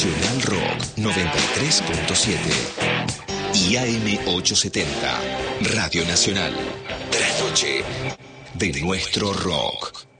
Nacional Rock 93.7 y AM 870, Radio Nacional. De la noche de nuestro rock.